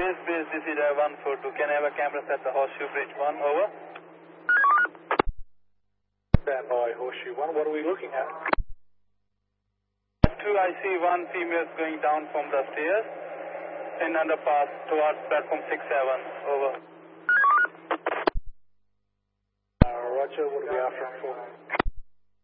Base, this is 142. Can I have a camera set the Horseshoe Bridge 1, over? Stand by, Horseshoe 1. What are we looking at? 2, I see one female going down from the stairs in underpass towards platform 6-7, over. Roger, what are we after on 4?